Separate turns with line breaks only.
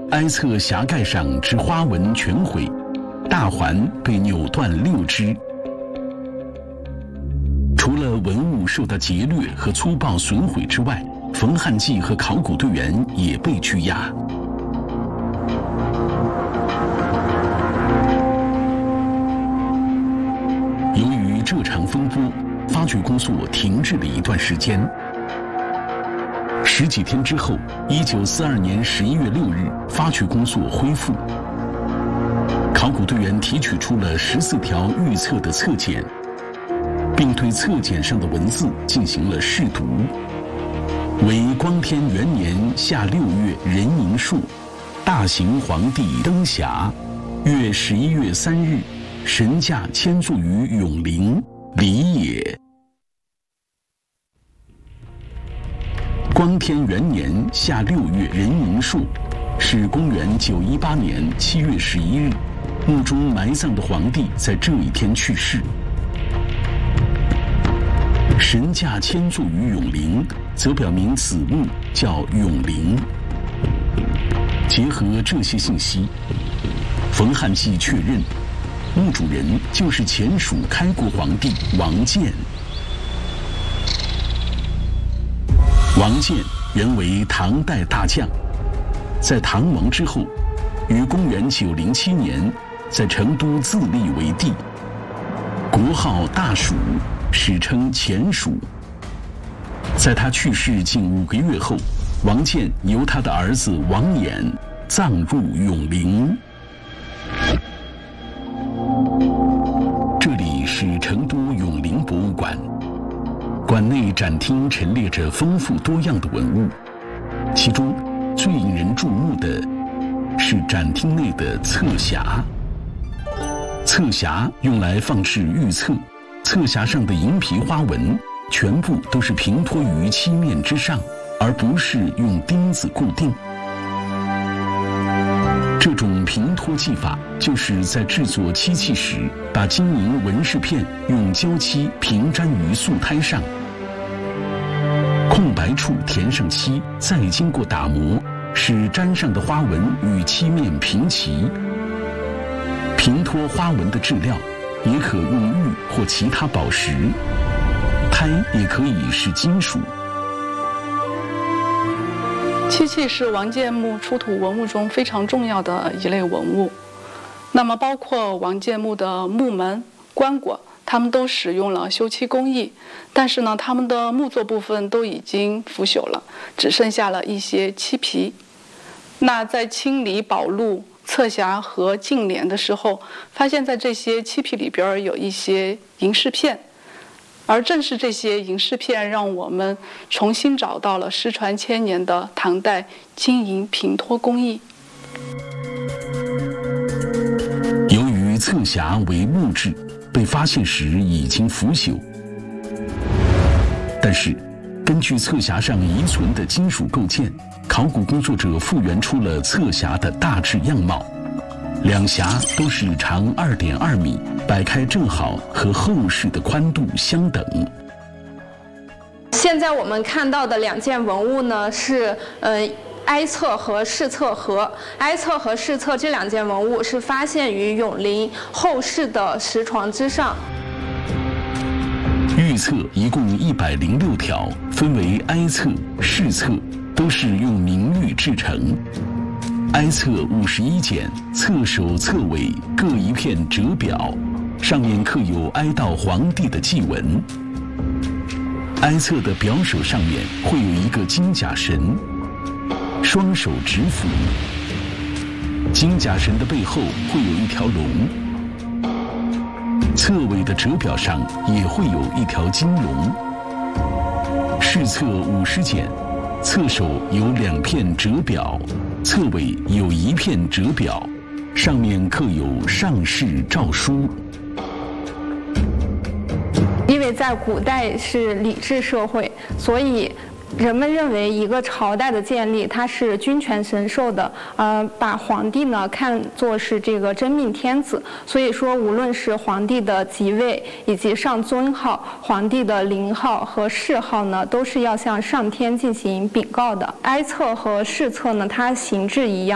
哀册匣盖上之花纹全毁，大环被扭断6只。除了文物受到劫掠和粗暴损毁之外，冯汉骥和考古队员也被拘押。由于这场风波，发掘工作停滞了一段时间。10几天之后，1942年11月6日，发掘工作恢复。考古队员提取出了14条预测的册简，并对册简上的文字进行了试读。为光天元年夏6月壬寅朔，大行皇帝登匣，月11月3日，神驾迁坐于永陵，礼也。光天元年夏6月壬寅朔，是公元918年7月11日，墓中埋葬的皇帝在这一天去世。神驾迁坐于永陵，则表明此墓叫永陵。结合这些信息，冯汉骥确认，墓主人就是前蜀开国皇帝王建。王建原为唐代大将，在唐王之后，于公元907年在成都自立为帝，国号大蜀，史称前蜀。在他去世近5个月后，王建由他的儿子王衍葬入永陵。这里是成都永陵博物馆，馆内展厅陈列着丰富多样的文物，其中最引人注目的是展厅内的册匣。册匣用来放置玉册，册匣上的银皮花纹全部都是平托于漆面之上，而不是用钉子固定。这种平托技法就是在制作漆器时，把金银纹饰片用胶漆平粘于素胎上，空白处填上漆，再经过打磨，使粘上的花纹与漆面平齐。平托花纹的质料也可用玉或其他宝石，胎也可以是金属。
漆器是王建墓出土文物中非常重要的一类文物。那么包括王建墓的木门、棺椁，他们都使用了修漆工艺，但是呢，他们的木作部分都已经腐朽了，只剩下了一些漆皮。那在清理宝录、册匣和镜联的时候，发现在这些漆皮里边有一些银饰片。而正是这些银饰片，让我们重新找到了失传千年的唐代金银平托工艺。
由于册匣为木质，被发现时已经腐朽，但是根据册匣上遗存的金属构件，考古工作者复原出了册匣的大致样貌。两匣都是长2.2米，摆开正好，和后室的宽度相等。
现在我们看到的2件文物呢，是哀册和试册盒。哀册和试册这2件文物是发现于永陵后室的石床之上。
玉册一共106条，分为哀册、试册，都是用明玉制成。哀册51件，册首册尾各一片折表，上面刻有哀悼皇帝的祭文。哀册的表首上面会有一个金甲神，双手执斧。金甲神的背后会有一条龙。册尾的折表上也会有一条金龙。试册50件，册首有2片折表，册尾有1片折表，上面刻有上士诏书。
因为在古代是礼制社会，所以人们认为一个朝代的建立，它是君权神授的，把皇帝呢看作是这个真命天子。所以说，无论是皇帝的即位以及上尊号、皇帝的陵号和谥号呢，都是要向上天进行禀告的。哀册和试册呢，它形制一样。